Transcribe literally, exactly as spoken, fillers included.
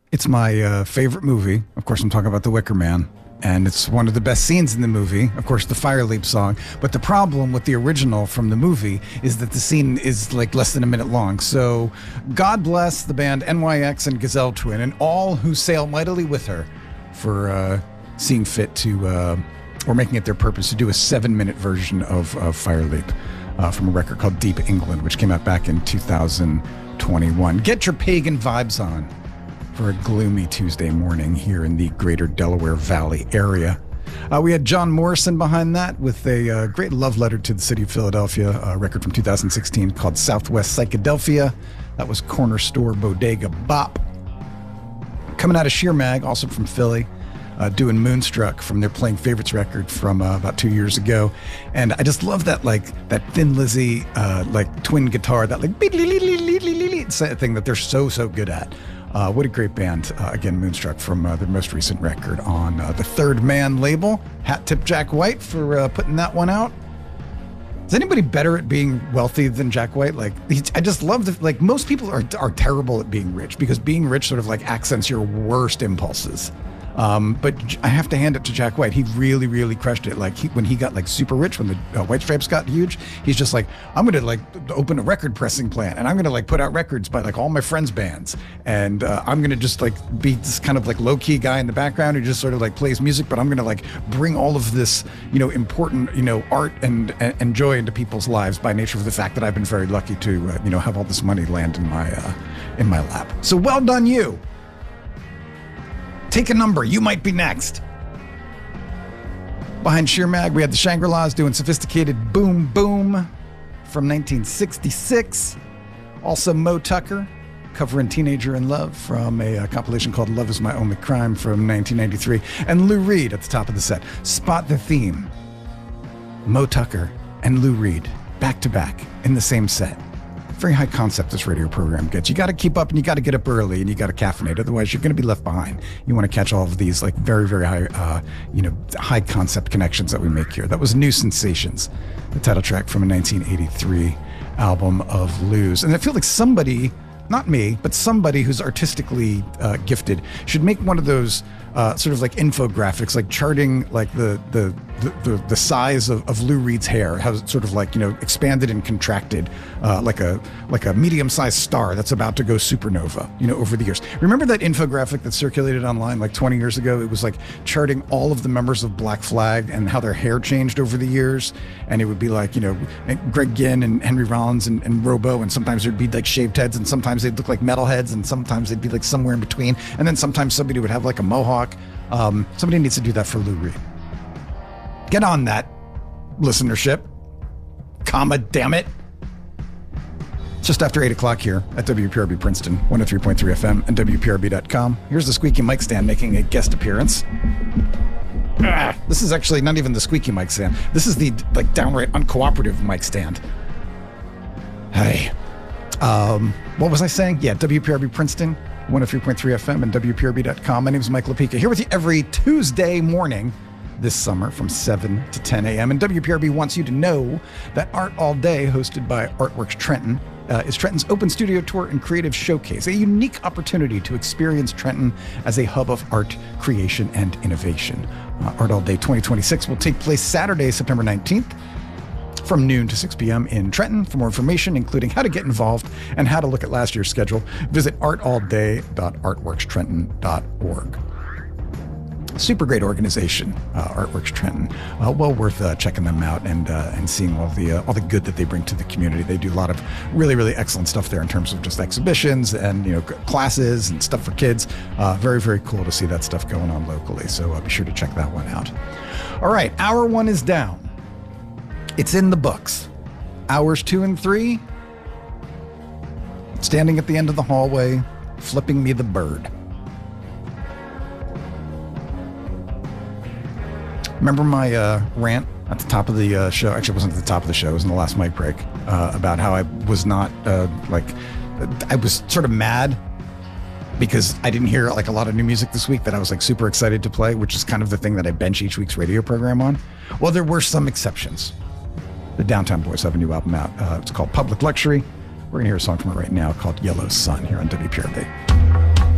It's my uh, favorite movie. Of course, I'm talking about The Wicker Man. And it's one of the best scenes in the movie, of course, the Fire Leap song. But the problem with the original from the movie is that the scene is like less than a minute long. So God bless the band N Y X and Gazelle Twin and all who sail mightily with her for uh, seeing fit to, uh, or making it their purpose to do a seven-minute version of, of Fire Leap uh, from a record called Deep England, which came out back in two thousand twenty-one. Get your pagan vibes on for a gloomy Tuesday morning here in the greater Delaware Valley area. Uh, we had John Morrison behind that with a uh, great love letter to the city of Philadelphia, a record from two thousand sixteen called Southwest Psychedelphia. That was Corner Store Bodega Bop. Coming out of Sheer Mag, also from Philly, uh, doing Moonstruck from their Playing Favorites record from uh, about two years ago. And I just love that, like, that Thin Lizzy, uh, like, twin guitar, that, like, thing that they're so, so good at. Uh, what a great band. Uh, again, Moonstruck from uh, their most recent record on uh, the Third Man label. Hat tip Jack White for uh, putting that one out. Is anybody better at being wealthy than Jack White? Like, he, I just love the, like, most people are, are terrible at being rich because being rich sort of like accents your worst impulses. Um, but I have to hand it to Jack White. He really, really crushed it. Like he, when he got like super rich, when the uh, White Stripes got huge, he's just like, I'm going to like open a record pressing plant and I'm going to like put out records by like all my friends' bands. And uh, I'm going to just like be this kind of like low key guy in the background who just sort of like plays music, but I'm going to like bring all of this, you know, important, you know, art and, and, and joy into people's lives by nature of the fact that I've been very lucky to, uh, you know, have all this money land in my, uh, in my lap. So well done, you. Take a number. You might be next. Behind Sheer Mag, we had the Shangri-Las doing Sophisticated Boom Boom from nineteen sixty-six. Also Mo Tucker covering Teenager in Love from a, a compilation called Love Is My Only Crime from nineteen ninety-three. And Lou Reed at the top of the set. Spot the theme. Mo Tucker and Lou Reed back to back in the same set. Very high concept this radio program gets. You got to keep up and you got to get up early and you got to caffeinate. Otherwise, you're going to be left behind. You want to catch all of these like very, very high, uh, you know, high concept connections that we make here. That was New Sensations, the title track from a nineteen eighty-three album of Lou's. And I feel like somebody, not me, but somebody who's artistically uh, gifted should make one of those uh, sort of like infographics, like charting like the the the, the, the size of, of Lou Reed's hair, how it's sort of like, you know, expanded and contracted, uh, like a like a medium-sized star that's about to go supernova, you know, over the years. Remember that infographic that circulated online like twenty years ago? It was like charting all of the members of Black Flag and how their hair changed over the years. And it would be like, you know, Greg Ginn and Henry Rollins and, and Robo, and sometimes there'd be like shaved heads, and sometimes they'd look like metalheads, and sometimes they'd be like somewhere in between. And then sometimes somebody would have like a mohawk. Um, somebody needs to do that for Lou Reed. Get on that, listenership. Comma, damn it. Just after eight o'clock here at W P R B Princeton, one oh three point three F M and W P R B dot com. Here's the squeaky mic stand making a guest appearance. Ah, this is actually not even the squeaky mic stand. This is the like downright uncooperative mic stand. Hey. Um, what was I saying? Yeah, W P R B Princeton, one oh three point three F M and W P R B dot com. My name is Mike LaPica, here with you every Tuesday morning this summer from seven to ten a.m. And W P R B wants you to know that Art All Day, hosted by Artworks Trenton, uh, is Trenton's open studio tour and creative showcase, a unique opportunity to experience Trenton as a hub of art, creation, and innovation. Uh, Art All Day twenty twenty-six will take place Saturday, September nineteenth, from noon to six p.m. in Trenton. For more information, including how to get involved and how to look at last year's schedule, visit art all day dot artworks trenton dot org. Super great organization, uh, Artworks Trenton. Uh, well worth uh, checking them out and uh, and seeing all the uh, all the good that they bring to the community. They do a lot of really really excellent stuff there in terms of just exhibitions and, you know, classes and stuff for kids. Uh, very very cool to see that stuff going on locally. So uh, be sure to check that one out. All right, hour one is down. It's in the books. Hours two and three, standing at the end of the hallway, flipping me the bird. Remember my uh, rant at the top of the uh, show? Actually, it wasn't at the top of the show. It was in the last mic break uh, about how I was not uh, like, I was sort of mad because I didn't hear like a lot of new music this week that I was like super excited to play, which is kind of the thing that I bench each week's radio program on. Well, there were some exceptions. The Downtown Boys have a new album out. Uh, it's called Public Luxury. We're going to hear a song from it right now called Yellow Sun here on W P R B.